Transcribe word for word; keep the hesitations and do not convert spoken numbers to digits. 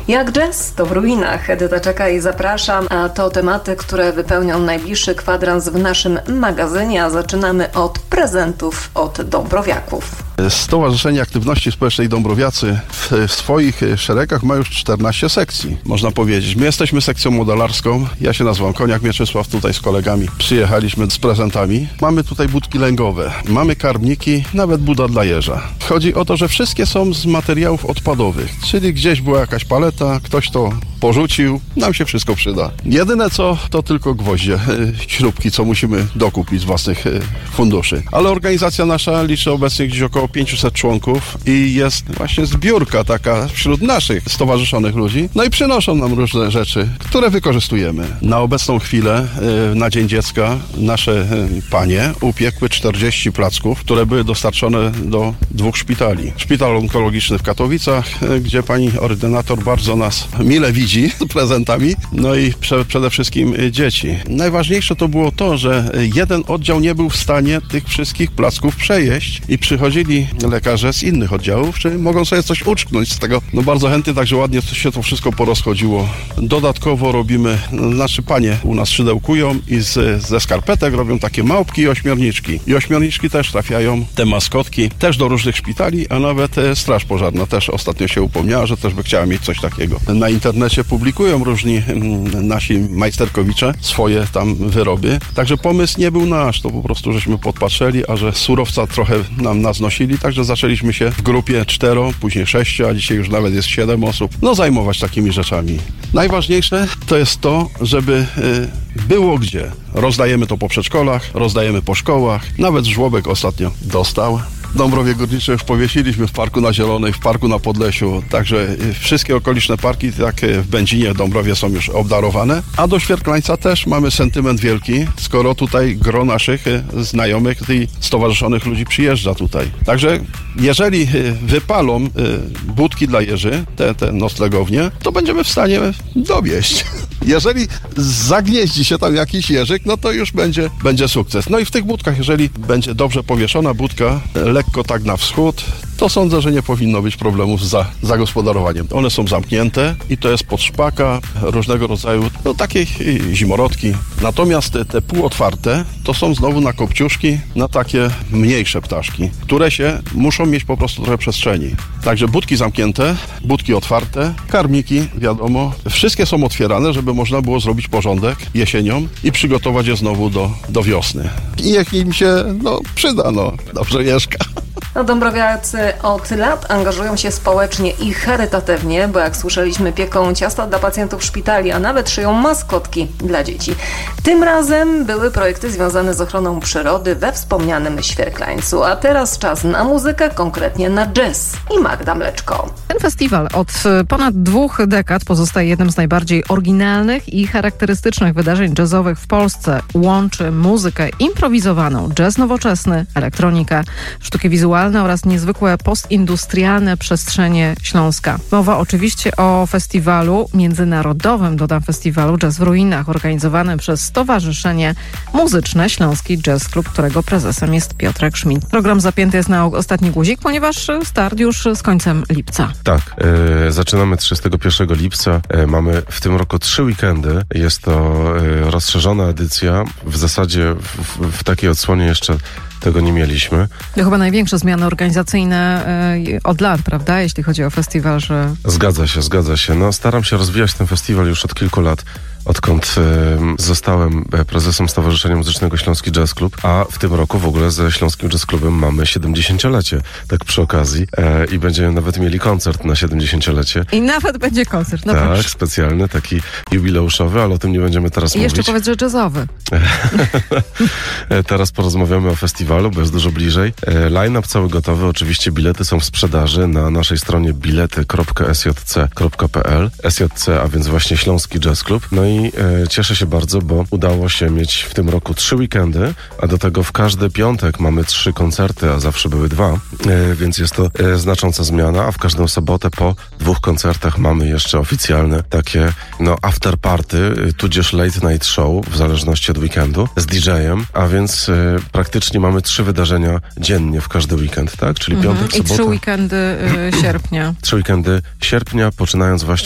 Jak jazz, to w ruinach. Edyta czeka i zapraszam, a to tematy, które wypełnią najbliższy kwadrans w naszym magazynie, a zaczynamy od prezentów od dąbrowiaków. Stowarzyszenie Aktywności Społecznej Dąbrowiacy w, w swoich szeregach ma już czternaście sekcji, można powiedzieć. My jesteśmy sekcją modelarską, ja się nazywam Koniak Mieczysław, tutaj z kolegami przyjechaliśmy z prezentami. Mamy tutaj budki lęgowe, mamy karmniki, nawet buda dla jeża. Chodzi o to, że wszystkie są z materiałów odpadowych, czyli gdzieś była jakaś paleta, ktoś to porzucił, nam się wszystko przyda. Jedyne co, to tylko gwoździe, śrubki, co musimy dokupić z własnych funduszy. Ale organizacja nasza liczy obecnie gdzieś około pięćset członków i jest właśnie zbiórka taka wśród naszych stowarzyszonych ludzi. No i przynoszą nam różne rzeczy, które wykorzystujemy. Na obecną chwilę, na Dzień Dziecka, nasze panie upiekły czterdzieści placków, które były dostarczone do dwóch szpitali. Szpital onkologiczny w Katowicach, gdzie pani ordynator bardzo nas mile widzi z prezentami, no i prze, przede wszystkim dzieci. Najważniejsze to było to, że jeden oddział nie był w stanie tych wszystkich placków przejeść i przychodzili lekarze z innych oddziałów, czy mogą sobie coś uczknąć z tego. No bardzo chętnie, także ładnie się to wszystko porozchodziło. Dodatkowo robimy, znaczy panie u nas szydełkują i z, ze skarpetek robią takie małpki i ośmiorniczki. I ośmiorniczki też trafiają, te maskotki, też do różnych szpitali, a nawet Straż Pożarna też ostatnio się upomniała, że też by chciała mieć coś takiego. Na internecie publikują różni nasi majsterkowicze swoje tam wyroby. Także pomysł nie był nasz, to po prostu żeśmy podpatrzyli, a że surowca trochę nam nas nosili, także zaczęliśmy się w grupie cztero, później sześciu, a dzisiaj już nawet jest siedem osób, no zajmować takimi rzeczami. Najważniejsze to jest to, żeby y, było gdzie. Rozdajemy to po przedszkolach, rozdajemy po szkołach, nawet żłobek ostatnio dostał. Dąbrowie Górnicze już powiesiliśmy w Parku na Zielonej, w Parku na Podlesiu, także wszystkie okoliczne parki, tak w Będzinie, Dąbrowie są już obdarowane, a do Świerklańca też mamy sentyment wielki, skoro tutaj gro naszych znajomych i stowarzyszonych ludzi przyjeżdża tutaj. Także jeżeli wypalą budki dla jeży, te, te noclegownie, to będziemy w stanie dowieść. Jeżeli zagnieździ się tam jakiś jeżyk, no to już będzie, będzie sukces. No i w tych budkach, jeżeli będzie dobrze powieszona budka, lekko tak na wschód, to sądzę, że nie powinno być problemów z za, zagospodarowaniem. One są zamknięte i to jest pod szpaka, różnego rodzaju, no takie zimorodki. Natomiast te, te półotwarte to są znowu na kopciuszki, na takie mniejsze ptaszki, które się muszą mieć po prostu trochę przestrzeni. Także budki zamknięte, budki otwarte, karmniki, wiadomo, wszystkie są otwierane, żeby można było zrobić porządek jesienią i przygotować je znowu do, do wiosny. I jak im się, no, przyda, no, dobrze mieszka. No, dąbrowiacy od lat angażują się społecznie i charytatywnie, bo jak słyszeliśmy, pieką ciasta dla pacjentów szpitali, a nawet szyją maskotki dla dzieci. Tym razem były projekty związane z ochroną przyrody we wspomnianym Świerklańcu, a teraz czas na muzykę, konkretnie na jazz i Magda Mleczko. Ten festiwal od ponad dwóch dekad pozostaje jednym z najbardziej oryginalnych i charakterystycznych wydarzeń jazzowych w Polsce. Łączy muzykę improwizowaną, jazz nowoczesny, elektronikę, sztuki wizualne oraz niezwykłe postindustrialne przestrzenie Śląska. Mowa oczywiście o festiwalu międzynarodowym, dodam festiwalu Jazz w Ruinach, organizowanym przez Stowarzyszenie Muzyczne Śląski Jazz Club, którego prezesem jest Piotrek Szmid. Program zapięty jest na ostatni guzik, ponieważ start już z końcem lipca. Tak, e, zaczynamy trzydziestego pierwszego lipca. E, mamy w tym roku trzy weekendy. Jest to e, rozszerzona edycja. W zasadzie w, w, w takiej odsłonie jeszcze tego nie mieliśmy. To chyba największe zmiany organizacyjne y, od lat, prawda? Jeśli chodzi o festiwal, że... Zgadza się, zgadza się. No, staram się rozwijać ten festiwal już od kilku lat, odkąd y, zostałem prezesem Stowarzyszenia Muzycznego Śląski Jazz Club, a w tym roku w ogóle ze Śląskim Jazz Clubem mamy siedemdziesięciolecie, tak przy okazji. E, I będziemy nawet mieli koncert na siedemdziesięciolecie. I nawet będzie koncert, no tak, proszę. specjalny, taki jubileuszowy, ale o tym nie będziemy teraz I mówić. jeszcze powiedz, że jazzowy. Teraz porozmawiamy o festiwalu, bo jest dużo bliżej. E, line-up cały gotowy, oczywiście bilety są w sprzedaży na naszej stronie bilety kropka s j c kropka p l. S J C, a więc właśnie Śląski Jazz Club. No i e, cieszę się bardzo, bo udało się mieć w tym roku trzy weekendy, a do tego w każdy piątek mamy trzy koncerty, a zawsze były dwa, e, więc jest to e, znacząca zmiana, a w każdą sobotę po dwóch koncertach mamy jeszcze oficjalne takie, no, after party, tudzież late night show, w zależności od weekendu, z D J-em, a więc e, praktycznie mamy trzy wydarzenia dziennie w każdy weekend, tak? Czyli mhm. piątek, I sobota. trzy weekendy y, sierpnia. Trzy weekendy sierpnia, poczynając właśnie